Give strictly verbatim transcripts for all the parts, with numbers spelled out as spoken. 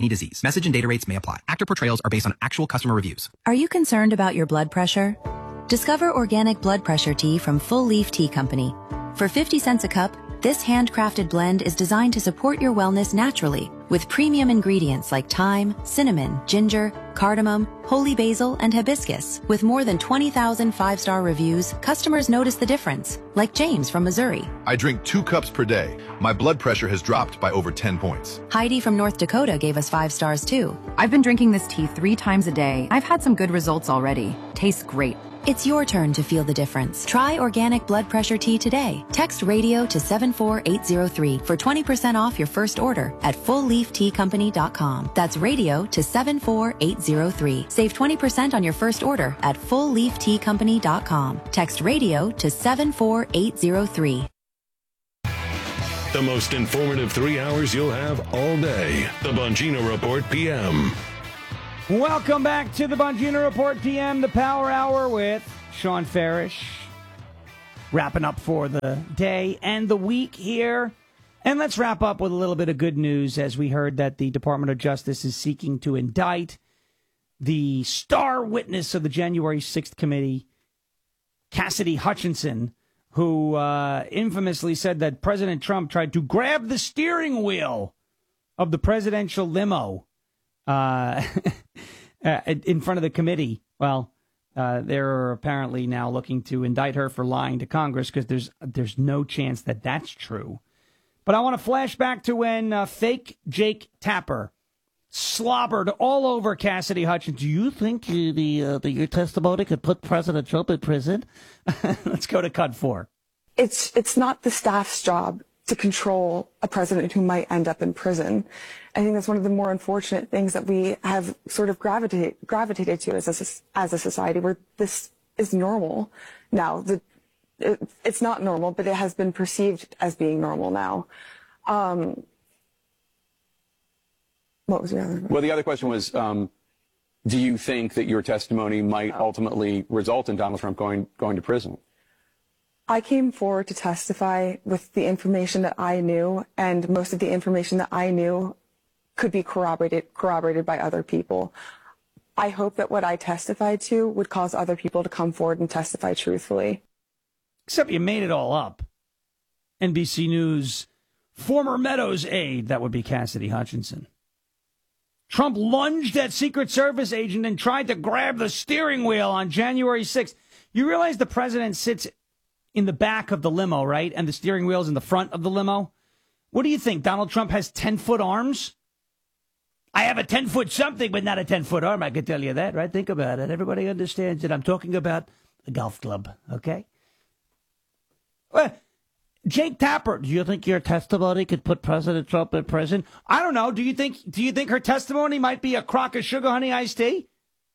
disease. Message and data rates may apply. Actor portrayals are based on actual customer reviews. Are you concerned about your blood pressure? Discover organic blood pressure tea from Full Leaf Tea Company. For fifty cents a cup, this handcrafted blend is designed to support your wellness naturally with premium ingredients like thyme, cinnamon, ginger, cardamom, holy basil, and hibiscus. With more than twenty thousand five-star reviews, customers notice the difference, like James from Missouri. I drink two cups per day. My blood pressure has dropped by over ten points. Heidi from North Dakota gave us five stars too. I've been drinking this tea three times a day. I've had some good results already. Tastes great. It's your turn to feel the difference. Try organic blood pressure tea today. Text radio to seven four eight zero three for twenty percent off your first order at full leaf tea company dot com. That's radio to seven four eight zero three. Save twenty percent on your first order at full leaf tea company dot com. Text radio to seven four eight zero three. The most informative three hours you'll have all day. The Bongino Report P M. Welcome back to the Bongino Report P M, the Power Hour with Sean Farish. Wrapping up for the day and the week here. And let's wrap up with a little bit of good news as we heard that the Department of Justice is seeking to indict the star witness of the January sixth committee, Cassidy Hutchinson, who uh, infamously said that President Trump tried to grab the steering wheel of the presidential limo uh, in front of the committee. Well, uh, they're apparently now looking to indict her for lying to Congress because there's there's no chance that that's true. But I want to flash back to when uh, fake Jake Tapper slobbered all over Cassidy Hutchinson. Do you think you, the, uh, the your testimony could put President Trump in prison? Let's go to cut four. It's it's not the staff's job to control a president who might end up in prison. I think that's one of the more unfortunate things that we have sort of gravitated gravitated to as a, as a society, where this is normal now. The, it, it's not normal, but it has been perceived as being normal now. Um, what was the other question? Well, the other question was, um, do you think that your testimony might ultimately result in Donald Trump going going to prison? I came forward to testify with the information that I knew, and most of the information that I knew could be corroborated corroborated by other people. I hope that what I testified to would cause other people to come forward and testify truthfully. Except you made it all up. N B C News former Meadows aide, that would be Cassidy Hutchinson. Trump lunged at Secret Service agent and tried to grab the steering wheel on January sixth. You realize the president sits in the back of the limo, right? And the steering wheel's in the front of the limo. What do you think? Donald Trump has ten-foot arms? I have a ten-foot something, but not a ten-foot arm. I can tell you that, right? Think about it. Everybody understands that I'm talking about a golf club, okay? Well, Jake Tapper, do you think your testimony could put President Trump in prison? I don't know. Do you think do you think her testimony might be a crock of sugar honey iced tea?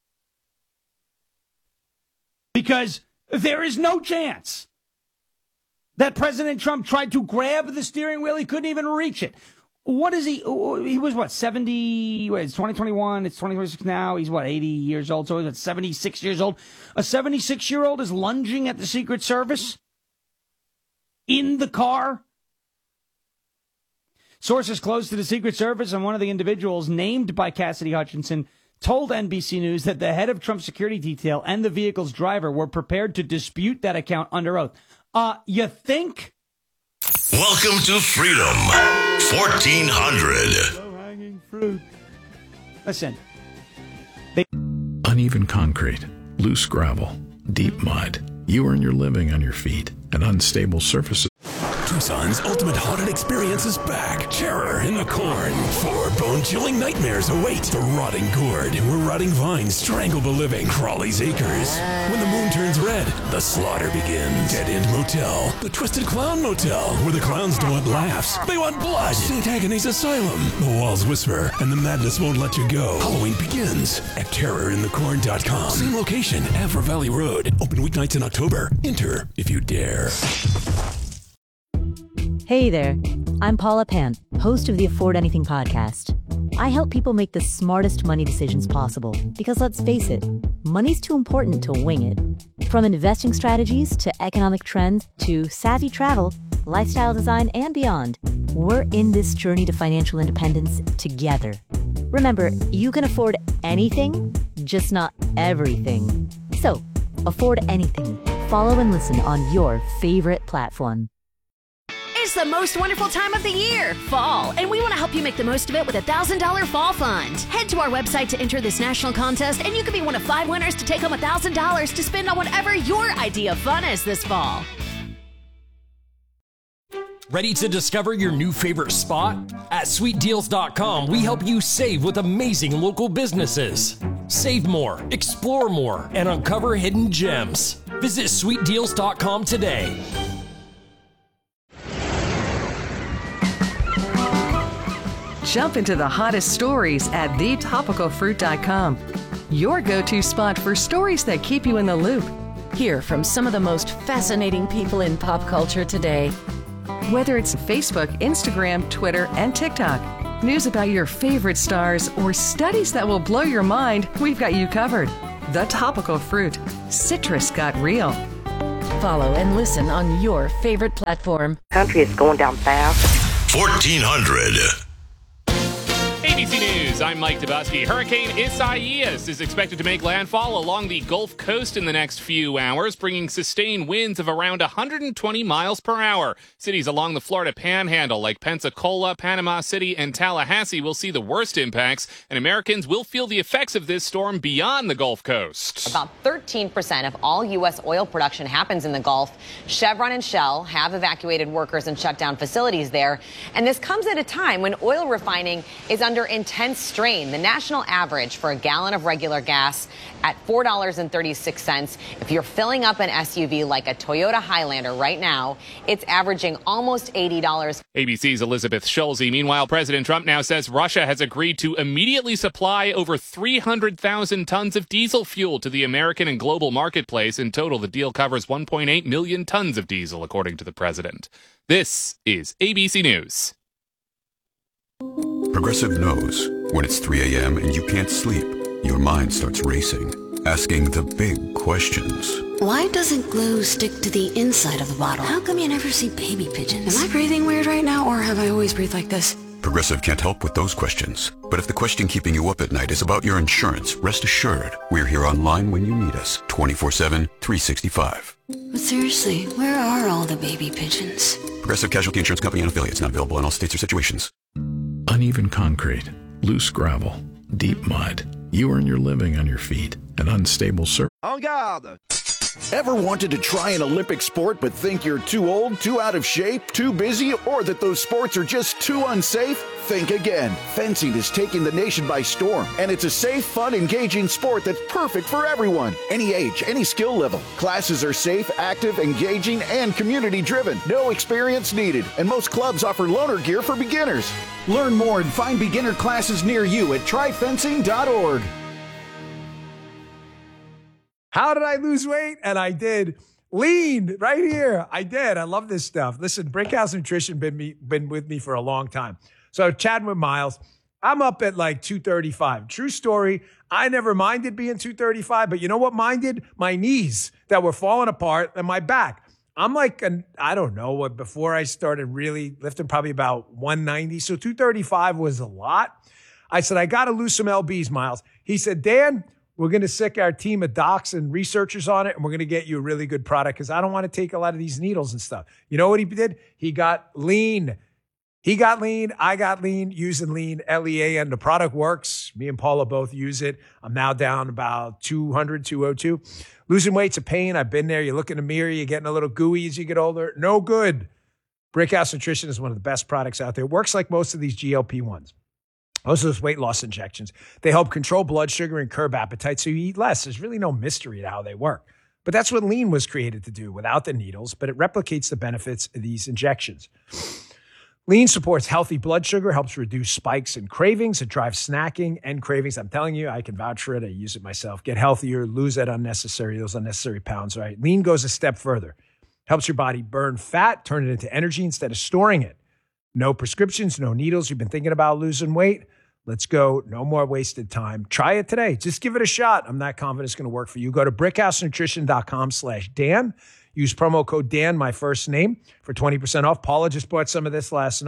Because there is no chance that President Trump tried to grab the steering wheel. He couldn't even reach it. What is he? He was, what, seventy? Wait, it's twenty twenty-one. It's twenty twenty-six now. He's, what, eighty years old? So he's, what, seventy-six years old? A seventy-six-year-old is lunging at the Secret Service in the car? Sources close to the Secret Service and one of the individuals named by Cassidy Hutchinson told N B C News that the head of Trump's security detail and the vehicle's driver were prepared to dispute that account under oath. Uh, you think? Welcome to Freedom fourteen hundred. Low-hanging fruit. Listen. They- Uneven concrete, loose gravel, deep mud. You earn your living on your feet and unstable surfaces. Tucson's ultimate haunted experience is back. Terror in the Corn. Four bone-chilling nightmares await. The Rotting Gourd, where rotting vines strangle the living. Crawley's Acres. When the moon turns red, the slaughter begins. Dead End Motel. The Twisted Clown Motel, where the clowns don't want laughs. They want blood. Saint Agnes Asylum. The walls whisper, and the madness won't let you go. Halloween begins at terror in the corn dot com. Same location, Avra Valley Road. Open weeknights in October. Enter if you dare. Hey there, I'm Paula Pan, host of the Afford Anything podcast. I help people make the smartest money decisions possible because, let's face it, money's too important to wing it. From investing strategies to economic trends to savvy travel, lifestyle design, and beyond, we're in this journey to financial independence together. Remember, you can afford anything, just not everything. So, afford anything. Follow and listen on your favorite platform. It's the most wonderful time of the year, fall, and we want to help you make the most of it with a one thousand dollars Fall Fund. Head to our website to enter this national contest, and you could be one of five winners to take home one thousand dollars to spend on whatever your idea of fun is this fall. Ready to discover your new favorite spot? At sweet deals dot com, we help you save with amazing local businesses. Save more, explore more, and uncover hidden gems. Visit sweet deals dot com today. Jump into the hottest stories at the topical fruit dot com. Your go-to spot for stories that keep you in the loop. Hear from some of the most fascinating people in pop culture today. Whether it's Facebook, Instagram, Twitter, and TikTok, news about your favorite stars, or studies that will blow your mind, we've got you covered. The Topical Fruit. Citrus got real. Follow and listen on your favorite platform. Country is going down fast. fourteen hundred. A B C News, I'm Mike Dubusky. Hurricane Isaias is expected to make landfall along the Gulf Coast in the next few hours, bringing sustained winds of around one hundred twenty miles per hour. Cities along the Florida Panhandle like Pensacola, Panama City, and Tallahassee will see the worst impacts, and Americans will feel the effects of this storm beyond the Gulf Coast. About thirteen percent of all U S oil production happens in the Gulf. Chevron and Shell have evacuated workers and shut down facilities there, and this comes at a time when oil refining is under intense strain. The national average for a gallon of regular gas at four dollars and thirty-six cents. If you're filling up an S U V like a Toyota Highlander right now, it's averaging almost eighty dollars. A B C's Elizabeth Schulze. Meanwhile, President Trump now says Russia has agreed to immediately supply over three hundred thousand tons of diesel fuel to the American and global marketplace. In total, the deal covers one point eight million tons of diesel, according to the president. This is A B C News. Progressive knows when it's three a.m. and you can't sleep, your mind starts racing, asking the big questions. Why doesn't glue stick to the inside of the bottle? How come you never see baby pigeons? Am I breathing weird right now, or have I always breathed like this? Progressive can't help with those questions. But if the question keeping you up at night is about your insurance, rest assured, we're here online when you need us, twenty-four seven, three sixty-five. But seriously, where are all the baby pigeons? Progressive Casualty Insurance Company and affiliates, not available in all states or situations. Uneven concrete, loose gravel, deep mud. You earn your living on your feet. An unstable surface. En garde! Ever wanted to try an Olympic sport but think you're too old, too out of shape, too busy, or that those sports are just too unsafe? Think again. Fencing is taking the nation by storm, and it's a safe, fun, engaging sport that's perfect for everyone. Any age, any skill level. Classes are safe, active, engaging, and community-driven. No experience needed, and most clubs offer loaner gear for beginners. Learn more and find beginner classes near you at try fencing dot org. How did I lose weight? And I did. Lean right here. I did. I love this stuff. Listen, Brickhouse Nutrition been me been with me for a long time. So chatting with Miles, I'm up at like two thirty-five. True story. I never minded being two thirty-five, but you know what minded? My knees that were falling apart and my back. I'm like, an, I don't know what, before I started really lifting, probably about one ninety. So two thirty-five was a lot. I said, I got to lose some L Bs, Miles. He said, Dan, we're going to sick our team of docs and researchers on it, and we're going to get you a really good product because I don't want to take a lot of these needles and stuff. You know what he did? He got lean. He got lean. I got lean using lean, L E A, and the product works. Me and Paula both use it. I'm now down about two hundred, two oh two. Losing weight's a pain. I've been there. You look in the mirror, you're getting a little gooey as you get older. No good. Brickhouse Nutrition is one of the best products out there. It works like most of these G L P ones. Most of those weight loss injections. They help control blood sugar and curb appetite so you eat less. There's really no mystery to how they work. But that's what lean was created to do without the needles, but it replicates the benefits of these injections. Lean supports healthy blood sugar, helps reduce spikes and cravings. It drives snacking and cravings. I'm telling you, I can vouch for it. I use it myself. Get healthier, lose that unnecessary, those unnecessary pounds, right? Lean goes a step further. Helps your body burn fat, turn it into energy instead of storing it. No prescriptions, no needles. You've been thinking about losing weight? Let's go. No more wasted time. Try it today. Just give it a shot. I'm not confident it's going to work for you. Go to brickhouse nutrition dot com slash Dan. Use promo code Dan, my first name, for twenty percent off. Paula just bought some of this last night.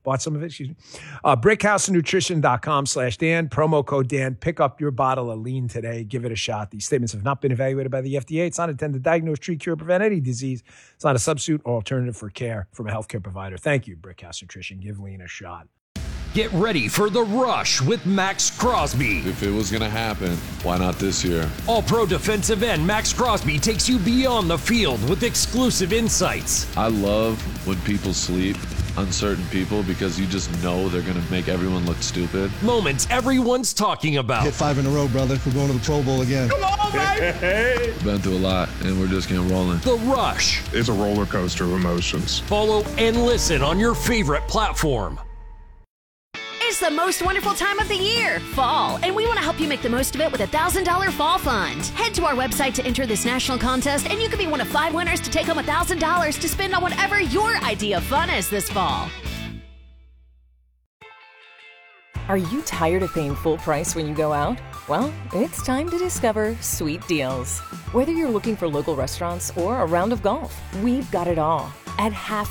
bought some of it, excuse me. Uh, brickhousenutrition.com slash Dan, promo code Dan. Pick up your bottle of lean today. Give it a shot. These statements have not been evaluated by the F D A. It's not intended to diagnose, treat, cure, prevent any disease. It's not a substitute or alternative for care from a healthcare provider. Thank you, Brickhouse Nutrition. Give lean a shot. Get ready for The Rush with Max Crosby. If it was going to happen, why not this year? All-pro defensive end Max Crosby takes you beyond the field with exclusive insights. I love when people sleep on certain people because you just know they're going to make everyone look stupid. Moments everyone's talking about. Hit five in a row, brother. We're going to the Pro Bowl again. Come on, baby! We've been through a lot, and we're just getting rolling. The Rush. It's a roller coaster of emotions. Follow and listen on your favorite platform. It's the most wonderful time of the year, fall, and we want to help you make the most of it with a one thousand dollars fall fund. Head to our website to enter this national contest, and you could be one of five winners to take home one thousand dollars to spend on whatever your idea of fun is this fall. Are you tired of paying full price when you go out? Well, it's time to discover Sweet Deals. Whether you're looking for local restaurants or a round of golf, we've got it all at half